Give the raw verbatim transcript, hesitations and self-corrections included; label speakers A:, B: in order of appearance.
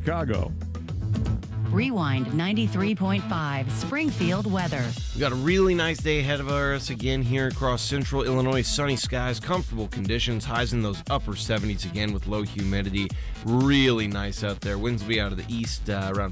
A: Chicago.
B: Rewind ninety-three point five, Springfield weather.
C: We got a really nice day ahead of us again here across central Illinois. Sunny skies, comfortable conditions, highs in those upper seventies again with low humidity. Really nice out there. Winds will be out of the east uh, around